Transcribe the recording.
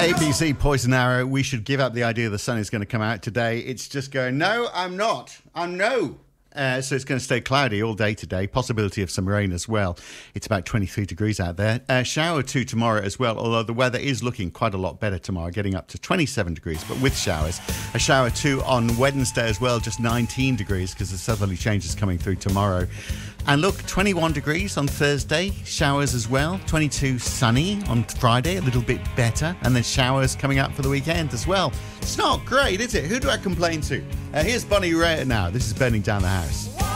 ABC Poison Arrow. We should give up the idea the sun is going to come out today. It's just going, no, I'm not. I'm no. So it's going to stay cloudy all day today. Possibility of some rain as well. It's about 23 degrees out there. Shower or two tomorrow as well, although the weather is looking quite a lot better tomorrow, getting up to 27 degrees, but with showers. A shower or two on Wednesday as well, just 19 degrees because the southerly changes coming through tomorrow. And look, 21 degrees on Thursday, showers as well. 22 sunny on Friday, a little bit better. And then showers coming up for the weekend as well. It's not great, is it? Who do I complain to? Here's Bonnie Raitt now. This is Burning Down the House.